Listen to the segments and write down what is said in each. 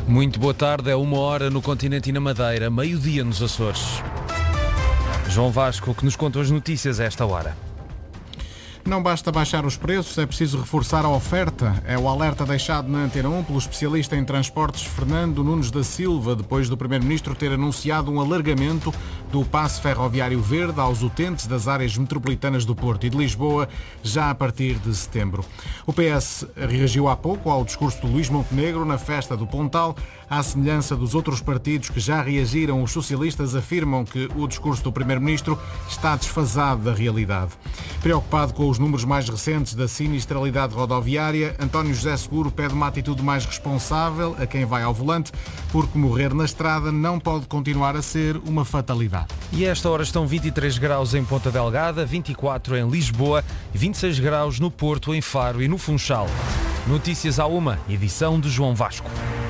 Muito boa tarde, é 1h no continente e na Madeira, meio-dia nos Açores. João Vasco, que nos conta as notícias a esta hora. Não basta baixar os preços, é preciso reforçar a oferta. É o alerta deixado na Antena 1 pelo especialista em transportes Fernando Nunes da Silva, depois do Primeiro-Ministro ter anunciado um alargamento do passe ferroviário verde aos utentes das áreas metropolitanas do Porto e de Lisboa, já a partir de setembro. O PS reagiu há pouco ao discurso de Luís Montenegro na festa do Pontal. À semelhança dos outros partidos que já reagiram, os socialistas afirmam que o discurso do Primeiro-Ministro está desfasado da realidade. Preocupado com os números mais recentes da sinistralidade rodoviária, António José Seguro pede uma atitude mais responsável a quem vai ao volante, porque morrer na estrada não pode continuar a ser uma fatalidade. E a esta hora estão 23 graus em Ponta Delgada, 24 em Lisboa e 26 graus no Porto, em Faro e no Funchal. Notícias à 1, edição de João Vasco.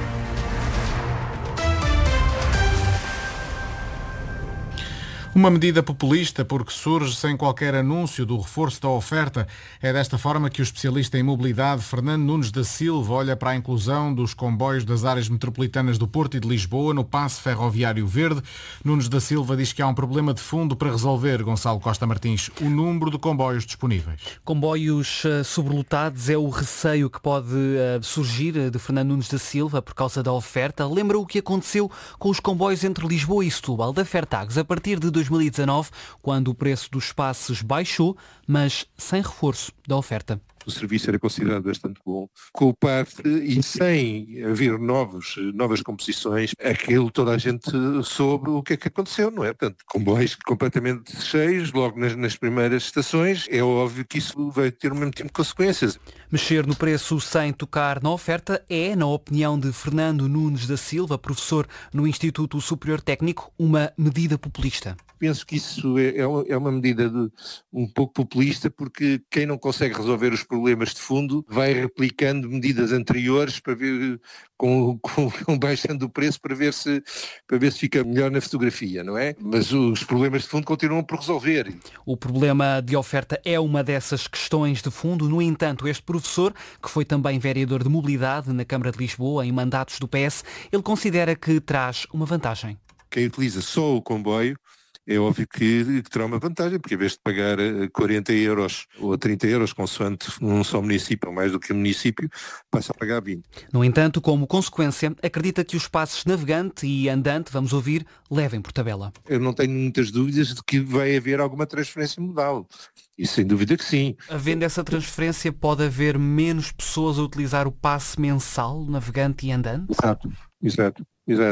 Uma medida populista porque surge sem qualquer anúncio do reforço da oferta. É desta forma que o especialista em mobilidade Fernando Nunes da Silva olha para a inclusão dos comboios das áreas metropolitanas do Porto e de Lisboa no passe ferroviário verde. Nunes da Silva diz que há um problema de fundo para resolver, Gonçalo Costa Martins: o número de comboios disponíveis. Comboios sobrelotados é o receio que pode surgir de Fernando Nunes da Silva por causa da oferta. Lembra o que aconteceu com os comboios entre Lisboa e Setúbal da Fertagos a partir de 2019, quando o preço dos passes baixou, mas sem reforço da oferta. O serviço era considerado bastante bom. Com o PAF e sem haver novas composições, aquilo toda a gente soube o que é que aconteceu, não é? Portanto, comboios completamente cheios, logo nas primeiras estações, é óbvio que isso vai ter o mesmo tipo de consequências. Mexer no preço sem tocar na oferta é, na opinião de Fernando Nunes da Silva, professor no Instituto Superior Técnico, uma medida populista. Penso que isso é uma medida um pouco populista, porque quem não consegue resolver os problemas de fundo vai replicando medidas anteriores para ver, com baixando o preço para ver se fica melhor na fotografia, não é? Mas os problemas de fundo continuam por resolver. O problema de oferta é uma dessas questões de fundo. No entanto, este professor, que foi também vereador de mobilidade na Câmara de Lisboa em mandatos do PS, ele considera que traz uma vantagem. Quem utiliza só o comboio é óbvio que terá uma vantagem, porque em vez de pagar 40 euros ou 30 euros, consoante num só município, ou mais do que um município, passa a pagar 20. No entanto, como consequência, acredita que os passes navegante e andante, vamos ouvir, levem por tabela. Eu não tenho muitas dúvidas de que vai haver alguma transferência modal. E sem dúvida que sim. Havendo essa transferência, pode haver menos pessoas a utilizar o passe mensal, navegante e andante? Exato.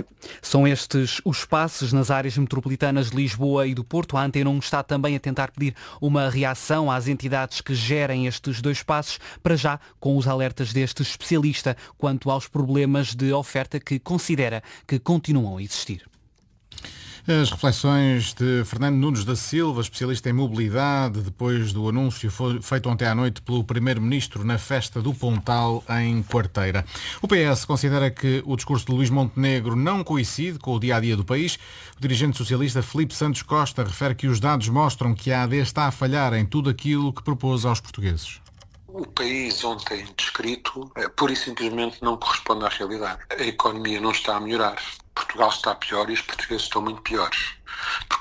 São estes os passes nas áreas metropolitanas de Lisboa e do Porto. A Antena 1 está também a tentar pedir uma reação às entidades que gerem estes dois passes, para já com os alertas deste especialista quanto aos problemas de oferta que considera que continuam a existir. As reflexões de Fernando Nunes da Silva, especialista em mobilidade, depois do anúncio feito ontem à noite pelo Primeiro-Ministro na festa do Pontal, em Quarteira. O PS considera que o discurso de Luís Montenegro não coincide com o dia-a-dia do país. O dirigente socialista Filipe Santos Costa refere que os dados mostram que a AD está a falhar em tudo aquilo que propôs aos portugueses. O país ontem descrito pura e simplesmente não corresponde à realidade. A economia não está a melhorar. Portugal está pior e os portugueses estão muito piores. Porque